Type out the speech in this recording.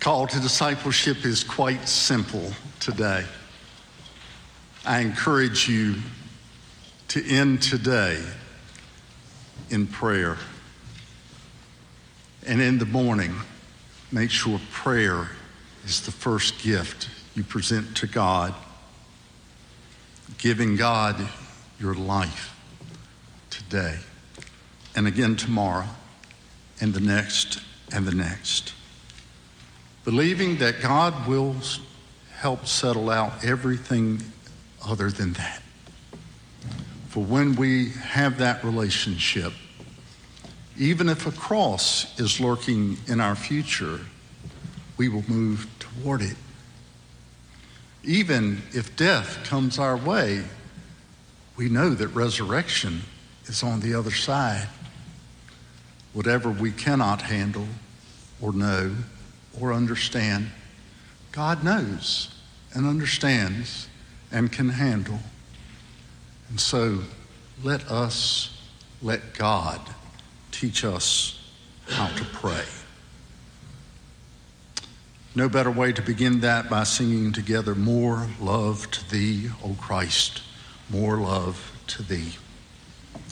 call to discipleship is quite simple today. I encourage you to end today in prayer. And in the morning, make sure prayer is the first gift you present to God, giving God your life today, and again tomorrow, and the next, and the next. Believing that God will help settle out everything other than that. For when we have that relationship, even if a cross is lurking in our future, we will move toward it. Even if death comes our way, we know that resurrection is on the other side. Whatever we cannot handle or know or understand, God knows and understands and can handle. And so let God teach us how to pray. No better way to begin that by singing together, "More love to thee, O Christ, more love to thee."